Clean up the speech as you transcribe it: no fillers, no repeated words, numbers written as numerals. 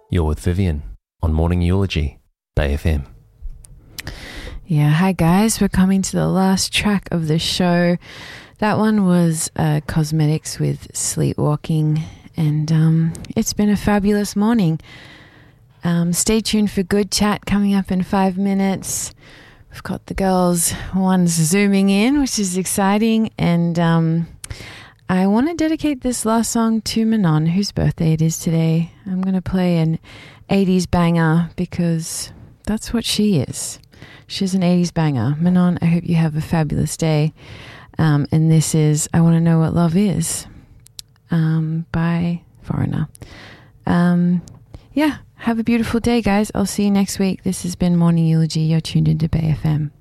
You're with Vivian on Morning Eulogy, Bay FM. Yeah, hi guys. We're coming to the last track of the show. That one was Cosmetics with Sleepwalking, and it's been a fabulous morning. Stay tuned for Good Chat coming up in 5 minutes. We've got the girls, one's zooming in, which is exciting, and I want to dedicate this last song to Manon, whose birthday it is today. I'm going to play an 80s banger because that's what she is. She's an 80s banger. Manon, I hope you have a fabulous day. And this is I Want to Know What Love Is by Foreigner. Yeah, have a beautiful day, guys. I'll see you next week. This has been Morning Eulogy. You're tuned into Bay FM.